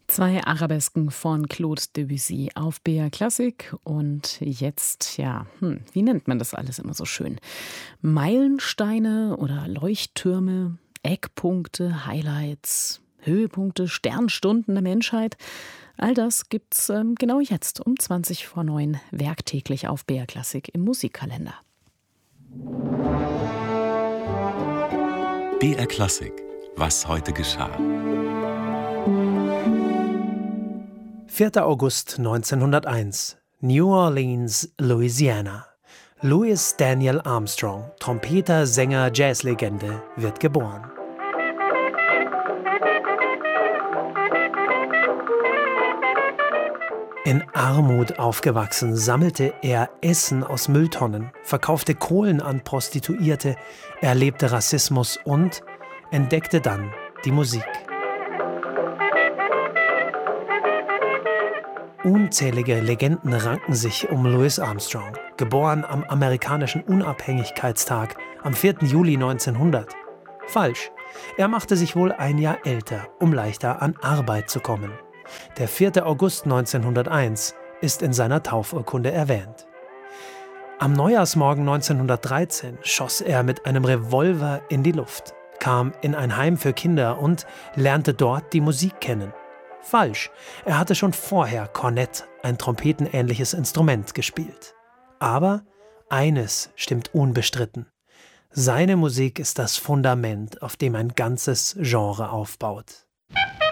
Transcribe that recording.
Zwei Arabesken von Claude Debussy auf BR Klassik und jetzt, wie nennt man das alles immer so schön? Meilensteine oder Leuchttürme, Eckpunkte, Highlights, Höhepunkte, Sternstunden der Menschheit. All das gibt's genau jetzt um 20 vor 9 werktäglich auf BR Klassik im Musikkalender. BR Klassik, was heute geschah. 4. August 1901, New Orleans, Louisiana. Louis Daniel Armstrong, Trompeter, Sänger, Jazzlegende, wird geboren. In Armut aufgewachsen, sammelte er Essen aus Mülltonnen, verkaufte Kohlen an Prostituierte, erlebte Rassismus und entdeckte dann die Musik. Unzählige Legenden ranken sich um Louis Armstrong, geboren am amerikanischen Unabhängigkeitstag am 4. Juli 1900. Falsch, er machte sich wohl ein Jahr älter, um leichter an Arbeit zu kommen. Der 4. August 1901 ist in seiner Taufurkunde erwähnt. Am Neujahrsmorgen 1913 schoss er mit einem Revolver in die Luft, kam in ein Heim für Kinder und lernte dort die Musik kennen. Falsch, er hatte schon vorher Kornett, ein trompetenähnliches Instrument, gespielt. Aber eines stimmt unbestritten: Seine Musik ist das Fundament, auf dem ein ganzes Genre aufbaut.